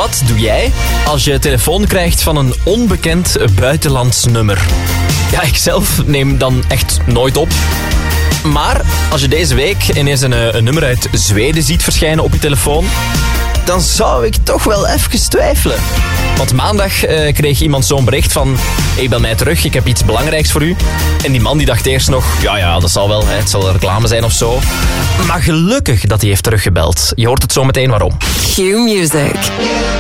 Wat doe jij als je telefoon krijgt van een onbekend buitenlands nummer? Ja, ik zelf neem dan echt nooit op. Maar als je deze week ineens een nummer uit Zweden ziet verschijnen op je telefoon, dan zou ik toch wel even twijfelen. Want maandag kreeg iemand zo'n bericht van: hey, bel mij terug, ik heb iets belangrijks voor u. En die man die dacht eerst nog, ja, dat zal wel, het zal een reclame zijn of zo. Maar gelukkig dat hij heeft teruggebeld. Je hoort het zo meteen waarom. Q Music.